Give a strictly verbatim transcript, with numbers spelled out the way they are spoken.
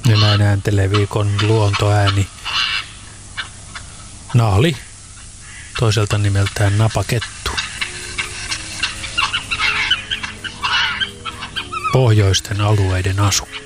Ja näin ääntelee viikon luontoääni Naali, toiselta nimeltään napakettu. Pohjoisten alueiden asukkaat.